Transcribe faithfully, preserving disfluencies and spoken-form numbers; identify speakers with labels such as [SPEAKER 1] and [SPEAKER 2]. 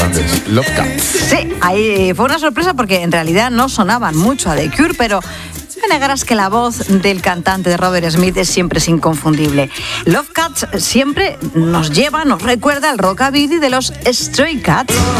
[SPEAKER 1] Irlandeses, Love Cats.
[SPEAKER 2] Sí, ahí fue una sorpresa porque en realidad no sonaban mucho a The Cure, pero me negarás que la voz del cantante de Robert Smith es siempre es inconfundible. Love Cats siempre nos lleva, nos recuerda al rockabilly de los Stray Cats.